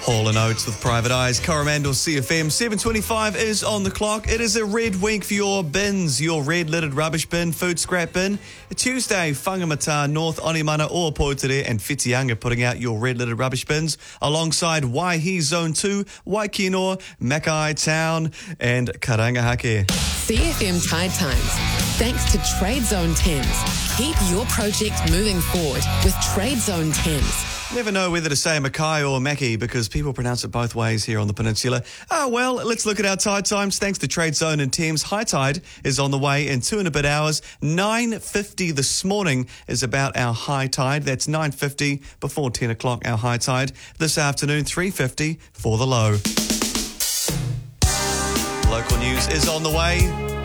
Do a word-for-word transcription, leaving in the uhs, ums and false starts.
Hall and Oates with Private Eyes, Coromandel C F M. seven twenty-five is on the clock. It is a red week for your bins, your red-lidded rubbish bin, food scrap bin. Tuesday, Whangamata, North Onimana, Oapotere and Whitianga putting out your red-lidded rubbish bins alongside Waihi Zone two, Waikinoa, Mackay Town and Karangahake. C F M Tide Times. Thanks to Trade Zone Thames. Keep your project moving forward with Trade Zone Thames. Never know whether to say Mackay or Mackie because people pronounce it both ways here on the peninsula. Ah, well, let's look at our tide times. Thanks to Trade Zone and Thames, high tide is on the way in two and a bit hours. nine fifty this morning is about our high tide. That's nine fifty before ten o'clock, our high tide. This afternoon, three fifty for the low. Local news is on the way.